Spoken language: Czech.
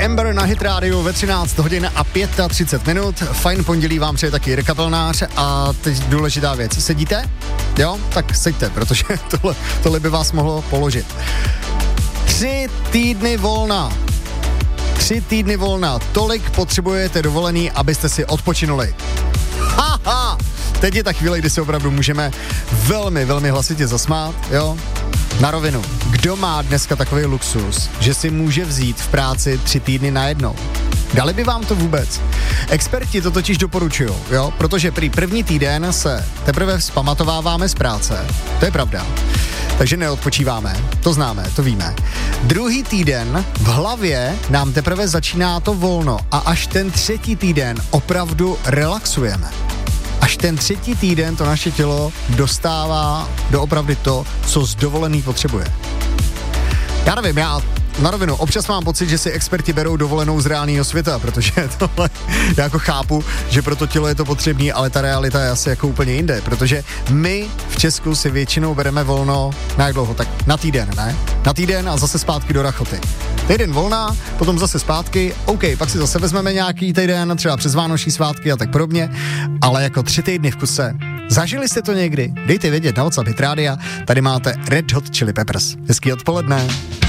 Amber na Hit Radio ve 13 hodin a 35 minut. Fajn pondělí vám přeje taky Jirka Pelnář a teď důležitá věc. Sedíte? Jo? Tak seďte, protože tohle by vás mohlo položit. 3 týdny volna. 3 týdny volna. Tolik potřebujete dovolený, abyste si odpočinuli. Haha! Teď je ta chvíle, kdy si opravdu můžeme velmi, velmi hlasitě zasmát, jo? Na rovinu. Kdo má dneska takový luxus, že si může vzít v práci 3 týdny najednou? Dali by vám to vůbec? Experti to totiž doporučují, jo? Protože prý první týden se teprve vzpamatováváme z práce. To je pravda. Takže neodpočíváme, to známe, to víme. Druhý týden v hlavě nám teprve začíná to volno a až ten 3. týden opravdu relaxujeme. Až ten 3. týden to naše tělo dostává doopravdy to, co z dovolený potřebuje. Já nevím, já na rovinu občas mám pocit, že si experti berou dovolenou z reálného světa, protože tohle já jako chápu, že pro to tělo je to potřebný, ale ta realita je asi jako úplně jinde, protože my v Česku si většinou bereme volno na jak dlouho, tak na týden, ne? Na týden a zase zpátky do rachoty. Týden volná, potom zase zpátky, OK, pak si zase vezmeme nějaký týden, třeba přes vánoční svátky a tak podobně, ale jako 3 týdny v kuse. Zažili jste to někdy? Dejte vědět na WhatsApp Hit Rádia, tady máte Red Hot Chili Peppers. Hezký odpoledne.